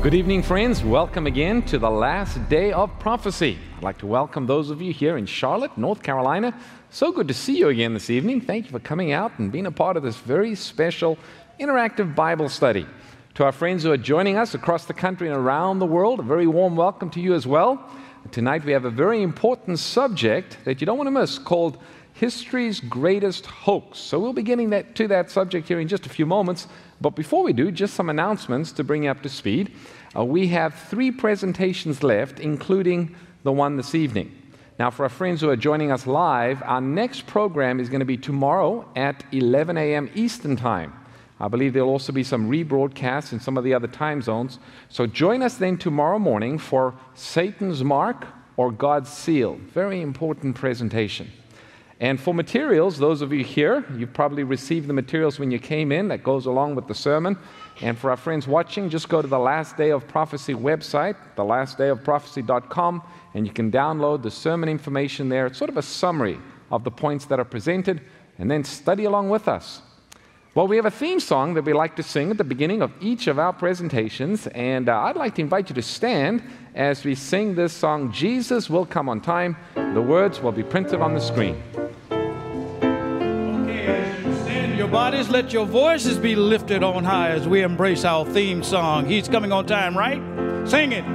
Good evening, friends. Welcome again to the last day of prophecy. I'd like to welcome those of you here in Charlotte, North Carolina. So good to see you again this evening. Thank you for coming out and being a part of this very special interactive Bible study. To our friends who are joining us across the country and around the world, a very warm welcome to you as well. Tonight we have a very important subject that you don't want to miss called History's Greatest Hoax. So we'll be getting to that subject here in just a few moments. But before we do, just some announcements to bring you up to speed. We have 3 presentations left, including the one this evening. Now, for our friends who are joining us live, our next program is going to be tomorrow at 11 a.m. Eastern Time. I believe there'll also be some rebroadcasts in some of the other time zones. So join us then tomorrow morning for Satan's Mark or God's Seal. Very important presentation. And for materials, those of you here, you probably received the materials when you came in. That goes along with the sermon. And for our friends watching, just go to the Last Day of Prophecy website, thelastdayofprophecy.com, and you can download the sermon information there. It's sort of a summary of the points that are presented, and then study along with us. Well, we have a theme song that we like to sing at the beginning of each of our presentations, and I'd like to invite you to stand as we sing this song, Jesus Will Come on Time. The words will be printed on the screen. Your bodies, let your voices be lifted on high as we embrace our theme song. He's coming on time, right? Sing it.